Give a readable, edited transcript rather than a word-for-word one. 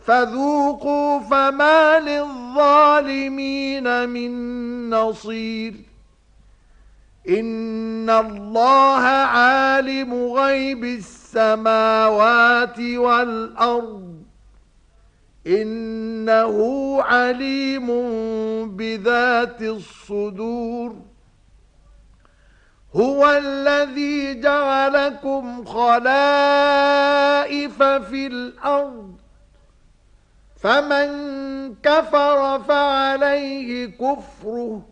فذوقوا فما للظالمين من نصير. إن الله عالم غيب السماوات والأرض إنه عليم بذات الصدور. هو الذي جعلكم خلائف في الأرض فمن كفر فعليه كفره